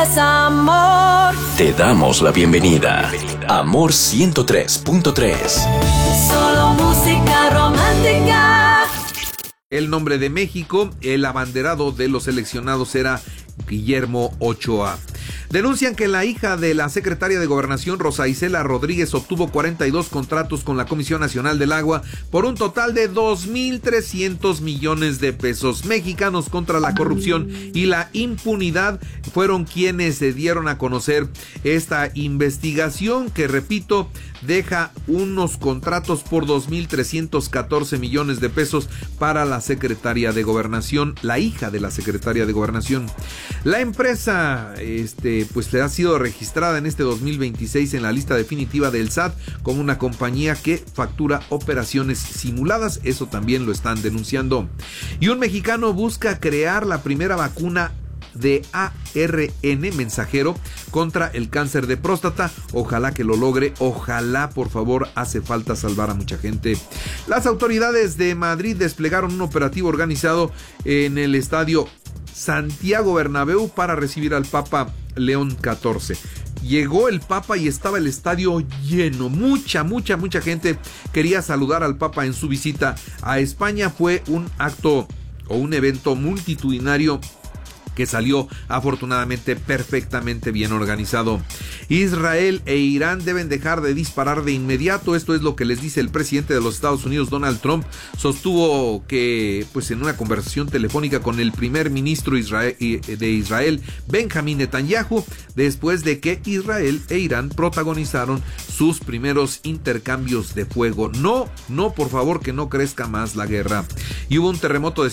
Es amor. Te damos la bienvenida. Amor 103.3. Solo música romántica. El nombre de México, el abanderado de los seleccionados era Guillermo Ochoa. Denuncian que la hija de la secretaria de Gobernación, Rosa Isela Rodríguez, obtuvo 42 contratos con la Comisión Nacional del Agua por un total de 2.300 millones de pesos. Mexicanos contra la corrupción y la impunidad fueron quienes se dieron a conocer esta investigación que, repito, deja unos contratos por 2.314 millones de pesos para la secretaria de Gobernación, la hija de la secretaria de Gobernación. La empresa pues ha sido registrada en este 2026 en la lista definitiva del SAT como una compañía que factura operaciones simuladas. Eso también lo están denunciando. Y un mexicano busca crear la primera vacuna de ARN mensajero contra el cáncer de próstata. Ojalá que lo logre, ojalá, por favor, hace falta salvar a mucha gente. Las autoridades de Madrid desplegaron un operativo organizado en el estadio Santiago Bernabéu para recibir al Papa León XIV. Llegó el Papa y estaba el estadio lleno. Mucha gente quería saludar al Papa en su visita a España. Fue un acto o un evento multitudinario que salió afortunadamente perfectamente bien organizado. Israel e Irán deben dejar de disparar de inmediato. Esto es lo que les dice el presidente de los Estados Unidos, Donald Trump. Sostuvo que, en una conversación telefónica con el primer ministro de Israel, Benjamín Netanyahu, después de que Israel e Irán protagonizaron sus primeros intercambios de fuego. No, por favor, que no crezca más la guerra. Y hubo un terremoto de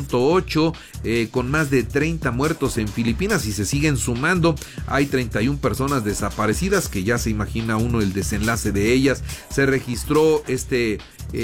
7.8 con más de 30 muertos en Filipinas y se siguen sumando. Hay 31 personas desaparecidas, que ya se imagina uno el desenlace de ellas. Se registró este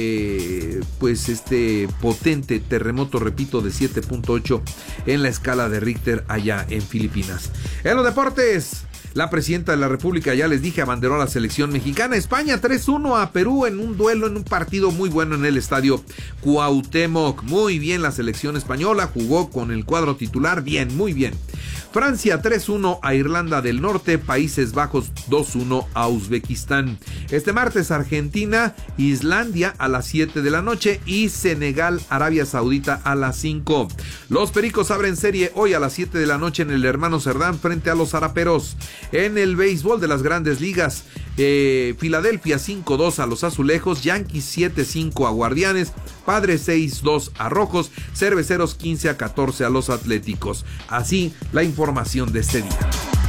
potente terremoto, repito, de 7.8 en la escala de Richter allá en Filipinas. En los deportes, la presidenta de la República, ya les dije, abanderó a la selección mexicana. España 3-1 a Perú en un duelo, en un partido muy bueno en el estadio Cuauhtémoc. Muy bien la selección española, jugó con el cuadro titular, bien, muy bien. Francia 3-1 a Irlanda del Norte, Países Bajos 2-1 a Uzbekistán. Este martes Argentina, Islandia a las 7 de la noche y Senegal, Arabia Saudita a las 5. Los Pericos abren serie hoy a las 7 de la noche en el Hermano Cerdán frente a los Zaraperos. En el béisbol de las Grandes Ligas, Filadelfia 5-2 a los Azulejos, Yankees 7-5 a Guardianes, Padres 6-2 a Rojos, Cerveceros 15-14 a los Atléticos. Así la información de este día.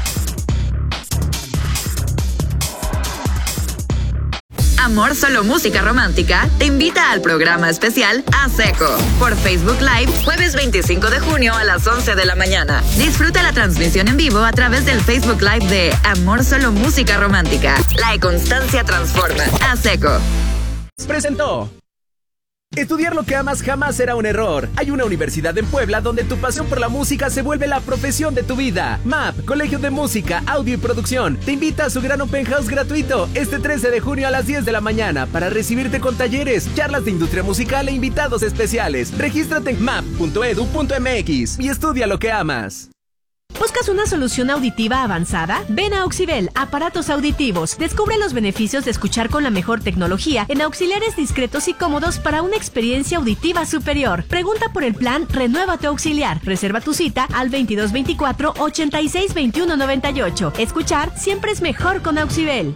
Amor Solo Música Romántica te invita al programa especial A Seco por Facebook Live, jueves 25 de junio a las 11 de la mañana. Disfruta la transmisión en vivo a través del Facebook Live de Amor Solo Música Romántica. La constancia transforma. A Seco presentó. Estudiar lo que amas jamás será un error. Hay una universidad en Puebla donde tu pasión por la música se vuelve la profesión de tu vida. MAP, Colegio de Música, Audio y Producción, te invita a su gran open house gratuito este 13 de junio a las 10 de la mañana para recibirte con talleres, charlas de industria musical e invitados especiales. Regístrate en map.edu.mx y estudia lo que amas. ¿Buscas una solución auditiva avanzada? Ven a Auxibel, aparatos auditivos. Descubre los beneficios de escuchar con la mejor tecnología en auxiliares discretos y cómodos para una experiencia auditiva superior. Pregunta por el plan Renueva tu Auxiliar. Reserva tu cita al 2224-862198. Escuchar siempre es mejor con Auxibel.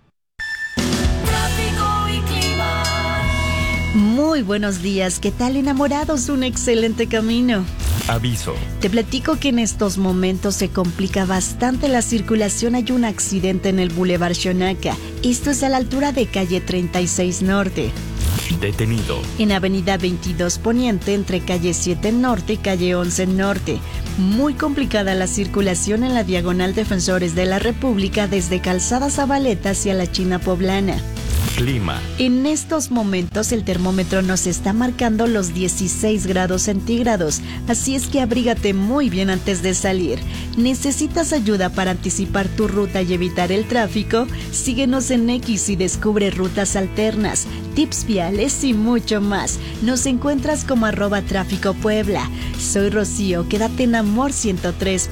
Muy buenos días, ¿qué tal, enamorados? Un excelente camino. Aviso. Te platico que en estos momentos se complica bastante la circulación. Hay un accidente en el Boulevard Xonaca. Esto es a la altura de calle 36 Norte. Detenido. En avenida 22 Poniente, entre calle 7 Norte y calle 11 Norte. Muy complicada la circulación en la diagonal Defensores de la República desde Calzada Zabaleta hacia la China Poblana. Clima. En estos momentos el termómetro nos está marcando los 16 grados centígrados, así es que abrígate muy bien antes de salir. ¿Necesitas ayuda para anticipar tu ruta y evitar el tráfico? Síguenos en X y descubre rutas alternas, tips viales y mucho más. Nos encuentras como @tráfico Puebla. Soy Rocío, quédate en Amor 103.